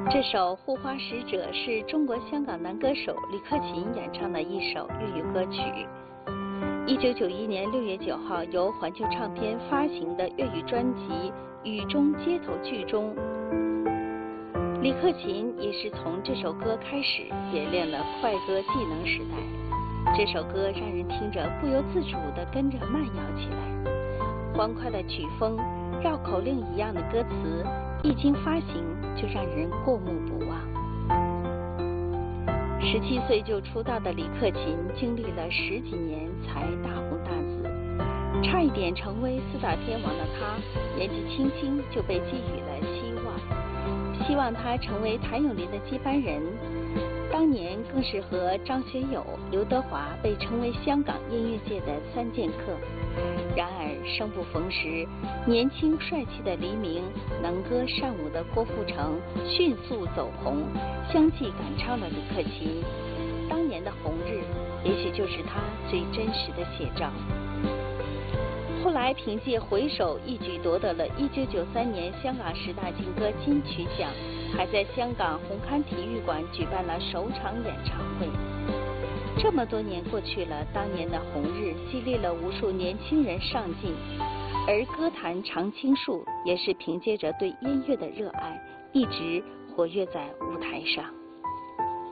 这首《护花使者》是中国香港男歌手李克勤演唱的一首粤语歌曲。1991年6月9号由环球唱片发行的粤语专辑《雨中街头剧》中，李克勤也是从这首歌开始演练了快歌技能时代。这首歌让人听着不由自主地跟着慢摇起来，欢快的曲风，绕口令一样的歌词，一经发行就让人过目不忘。17岁就出道的李克勤，经历了10几年才大红大紫，差一点成为4大天王的他，年纪轻轻就被寄予了希望他成为谭咏麟的接班人。当年更是和张学友、刘德华被称为香港音乐界的3剑客。然而生不逢时，年轻帅气的黎明，能歌善舞的郭富城迅速走红，相继赶超了李克勤。当年的红日，也许就是他最真实的写照。后来凭借《回首》一举夺得了1993年香港10大劲歌金曲奖，还在香港红磡体育馆举办了首场演唱会。这么多年过去了，当年的红日激励了无数年轻人上进，而歌坛常青树也是凭借着对音乐的热爱，一直活跃在舞台上。